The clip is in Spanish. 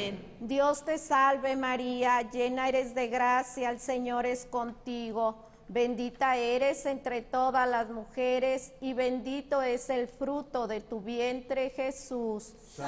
Amén. Dios te salve María, llena eres de gracia, el Señor es contigo. Bendita eres entre todas las mujeres y bendito es el fruto de tu vientre, Jesús.